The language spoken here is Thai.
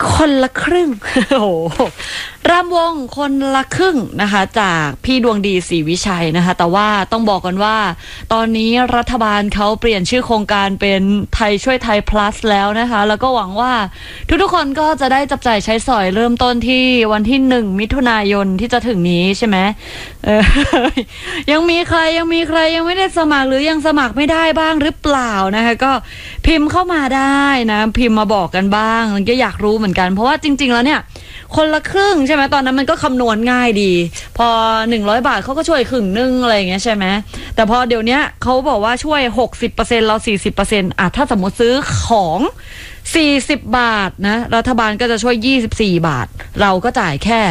คนละครึ่ง โอ้โหรำวงคนละครึ่งนะคะจากพี่ดวงดีศรีวิชัยนะคะแต่ว่าต้องบอกกันว่าตอนนี้รัฐบาลเขาเปลี่ยนชื่อโครงการเป็นไทยช่วยไทย plus แล้วนะคะแล้วก็หวังว่าทุกๆคนก็จะได้จับจ่ายใช้สอยเริ่มต้นที่วันที่1 มิถุนายนที่จะถึงนี้ใช่ไหมยังมีใครยังไม่ได้สมัครหรือยังสมัครไม่ได้บ้างหรือเปล่านะคะก็พิมพ์เข้ามาได้นะพิมพ์มาบอกกันบ้างก็อยากรู้เหมือนกันเพราะว่าจริงๆแล้วเนี่ยคนละครึ่งใช่ไหมตอนนั้นมันก็คำนวณง่ายดีพอ100 บาทเขาก็ช่วยครึ่งนึงอะไรอย่างเงี้ยใช่ไหมแต่พอเดี๋ยวนี้เขาบอกว่าช่วย 60% เรา 40% ถ้าสมมติซื้อของ40 บาทนะรัฐบาลก็จะช่วย24 บาทเราก็จ่ายแค่